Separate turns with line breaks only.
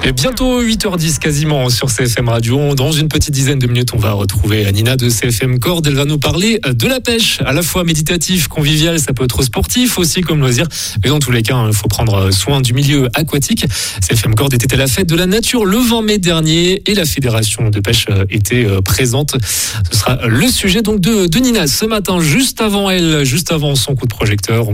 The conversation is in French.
Et bientôt 8h10 quasiment sur CFM Radio. Dans une petite dizaine de minutes, on va retrouver Nina de CFM Cord. Elle va nous parler de la pêche, à la fois méditatif, convivial, ça peut être sportif aussi comme loisir. Mais dans tous les cas, il faut prendre soin du milieu aquatique. CFM Cord était à la fête de la nature le 20 mai dernier et la fédération de pêche était présente. Ce sera le sujet donc de Nina ce matin, juste avant son coup de projecteur.